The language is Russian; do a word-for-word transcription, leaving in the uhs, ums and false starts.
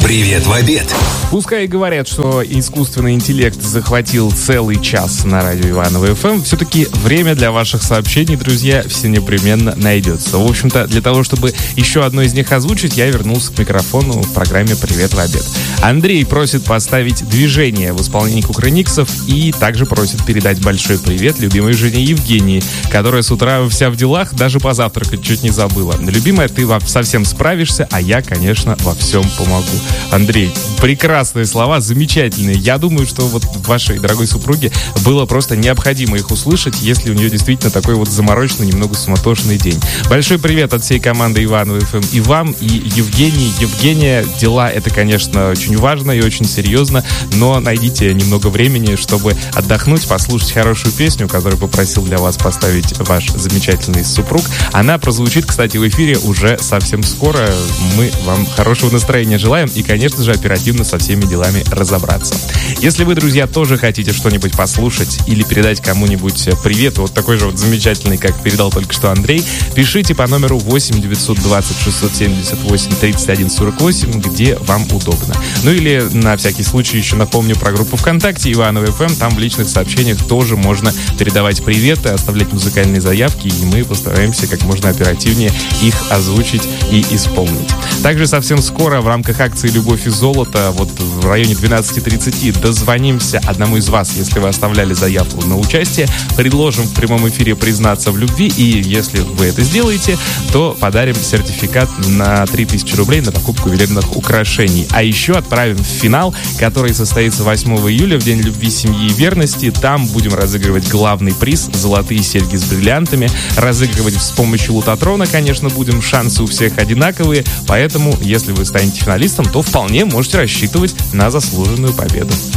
Привет в обед. Пускай и говорят, что искусственный интеллект захватил целый час на радио Иваново эф эм, все-таки время для ваших сообщений, друзья, все непременно найдется. В общем-то, для того, чтобы еще одно из них озвучить, я вернулся к микрофону в программе «Привет в обед». Андрей просит поставить «Движение» в исполнении Кукрыниксов и также просит передать большой привет любимой жене Евгении, которая с утра вся в делах, даже позавтракать чуть не забыла. Любимая, ты во совсем справишься, а я, конечно, во всем помогу. Андрей, прекрасные слова, замечательные. Я думаю, что вот вашей дорогой супруге было просто необходимо их услышать, если у нее действительно такой вот замороченный, немного суматошный день. Большой привет от всей команды Иваново эф эм и вам, и Евгении. Евгения, дела — это, конечно, очень важно и очень серьезно, но найдите немного времени, чтобы отдохнуть, послушать хорошую песню, которую попросил для вас поставить ваш замечательный супруг. Она прозвучит, кстати, в эфире уже совсем скоро. Мы вам хорошего настроения желаем и, конечно же, оперативно со всеми делами разобраться. Если вы, друзья, тоже хотите что-нибудь послушать или передать кому-нибудь привет, вот такой же вот замечательный, как передал только что Андрей, пишите по номеру восемь девятьсот двадцать шестьсот семьдесят восемь тридцать один сорок восемь, где вам удобно. Ну или, на всякий случай, еще напомню про группу ВКонтакте Иваново эф эм. Там в личных сообщениях тоже можно передавать приветы, оставлять музыкальные заявки, и мы постараемся как можно оперативнее их озвучить и исполнить. Также совсем скоро в рамках акции «Любовь и золото», вот в районе двенадцать тридцать, дозвонимся одному из вас, если вы оставляли заявку на участие, предложим в прямом эфире признаться в любви, и если вы это сделаете, то подарим сертификат на три тысячи рублей на покупку ювелирных украшений. А еще отправим в финал, который состоится восьмого июля, в День любви, семьи и верности. Там будем разыгрывать главный приз — золотые серьги с бриллиантами. Разыгрывать с помощью лототрона, конечно, будем. Шансы у всех одинаковые, поэтому, если вы станете финалистом, то вполне можете рассчитывать на заслуженную победу.